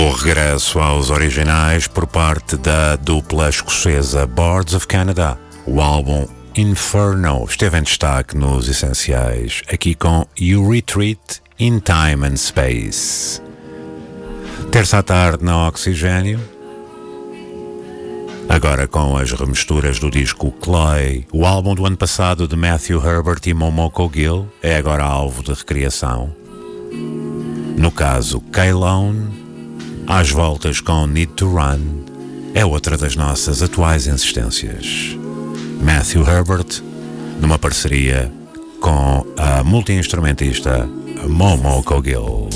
O regresso aos originais por parte da dupla escocesa Boards of Canada. O álbum Inferno esteve em destaque nos essenciais, aqui com You Retreat in Time and Space. Terça à tarde na Oxigênio, agora com as remisturas do disco Clay. O álbum do ano passado de Matthew Herbert e Momoko Gill é agora alvo de recriação. No caso, K-Lone, às voltas com Need to Run, é outra das nossas atuais insistências. Matthew Herbert, numa parceria com a multi-instrumentista Momoko Gill.